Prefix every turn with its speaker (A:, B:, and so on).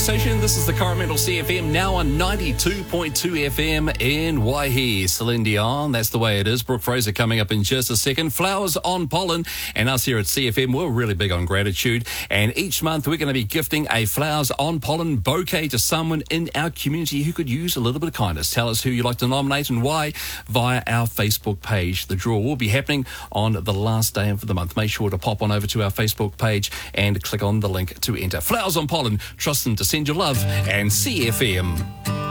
A: Station. This is the Coromandel CFM, now on 92.2 FM in Waihi. Celine Dion, that's the way it is. Brooke Fraser coming up in just a second. Flowers on Pollen. And us here at CFM, we're really big on gratitude. And each month we're going to be gifting a Flowers on Pollen bouquet to someone in our community who could use a little bit of kindness. Tell us who you'd like to nominate and why via our Facebook page. The draw will be happening on the last day of the month. Make sure to pop on over to our Facebook page and click on the link to enter. Flowers on Pollen, trust them to send your love, and CFM.